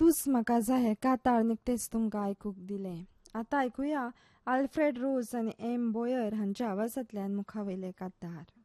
तूच म्हाका जाय काताळ निकतेच तुमकां आयकूंक दिलें. आतां आयकुया आल्फ्रेड रोज आनी एम बोयर हांच्या आवाजांतल्यान मुखावेले कातार.